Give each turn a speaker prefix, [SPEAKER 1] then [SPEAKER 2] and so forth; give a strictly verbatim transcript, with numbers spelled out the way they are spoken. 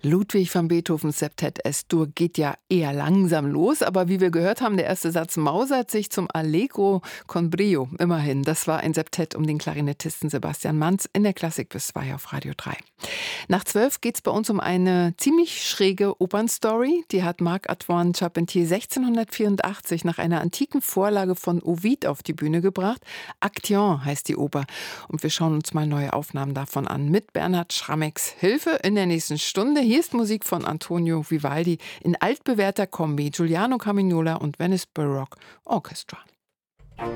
[SPEAKER 1] Ludwig van Beethovens Septett Es-Dur geht ja eher langsam los, aber wie wir gehört haben, der erste Satz mausert sich zum Allegro con brio. Immerhin, das war ein Septett um den Klarinettisten Sebastian Manz in der Klassik bis zwei auf Radio drei. Nach zwölf geht es bei uns um eine ziemlich schräge Opernstory. Die hat Marc-Antoine Charpentier sechzehnhundertvierundachtzig nach einer antiken Vorlage von Ovid auf die Bühne gebracht. Action heißt die Oper. Und wir schauen uns mal neue Aufnahmen davon an mit Bernhard Schrammecks Hilfe in der nächsten Stunde. Hier ist Musik von Antonio Vivaldi in altbewährter Kombi, Giuliano Carmignola und Venice Baroque Orchestra.